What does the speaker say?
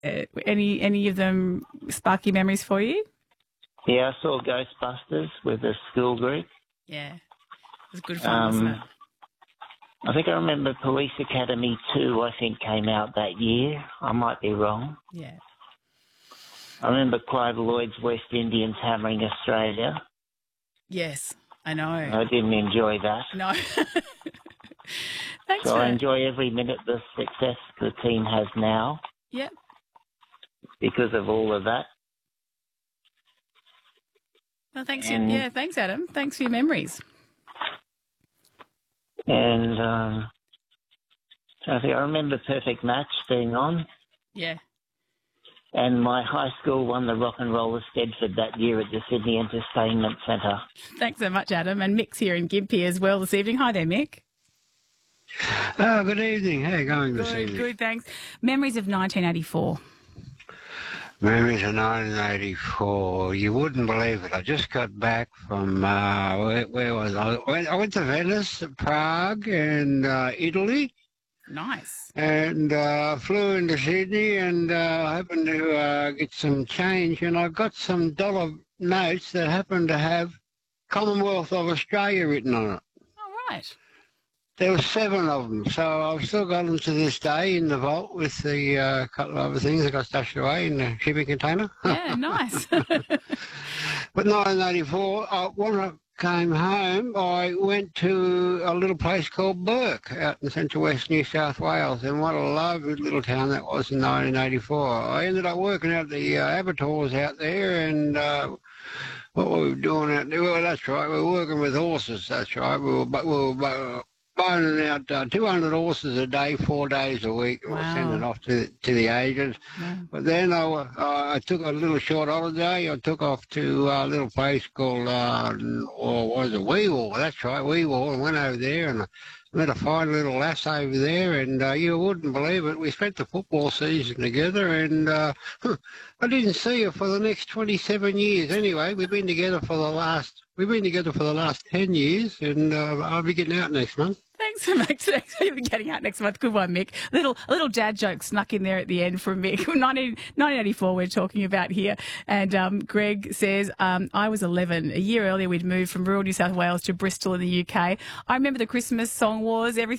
Any of them sparky memories for you? Yeah, I saw Ghostbusters with the school group. Yeah, it was good fun, wasn't it? I think I remember Police Academy 2, I think, came out that year. I might be wrong. Yeah. I remember Clive Lloyd's West Indians hammering Australia. Yes, I know. I didn't enjoy that. No. Thanks So for I enjoy every minute the success the team has now. Yep. Because of all of that. Well, thanks. Thanks, Adam. Thanks for your memories. And I think I remember Perfect Match being on. Yeah. And my high school won the Rock and Roll of Stedford that year at the Sydney Entertainment Centre. Thanks so much, Adam. And Mick's here in Gympie as well this evening. Hi there, Mick. Oh, good evening. How are you going this evening? Good, thanks. Memories of 1984. Memories of 1984. You wouldn't believe it. I just got back from, where was I? I went to Venice, Prague, and Italy. Nice. And flew into Sydney and happened to get some change. And I got some dollar notes that happened to have Commonwealth of Australia written on it. Oh, right. There were 7 of them, so I've still got them to this day in the vault with the couple of other things that got stashed away in the shipping container. Yeah, nice. But 1984, when I came home, I went to a little place called Burke out in central west New South Wales, and what a lovely little town that was in 1984. I ended up working out the abattoirs out there, and what were we doing out there? Well, that's right, we were working with horses, that's right. We were boning out 200 horses a day, 4 days a week. Wow. We were sending off to the agents. Wow. But then I took a little short holiday. I took off to a little place called, Weewall. That's right, Weewall. And went over there and I met a fine little lass over there. And you wouldn't believe it. We spent the football season together. And I didn't see her for the next 27 years. Anyway, we've been together for the last 10 years. And I'll be getting out next month. Thanks so much. Thanks for getting out next month. Good one, Mick. A little dad joke snuck in there at the end from Mick. 1984 we're talking about here. And Greg says, I was 11. A year earlier we'd moved from rural New South Wales to Bristol in the UK. I remember the Christmas song was Everything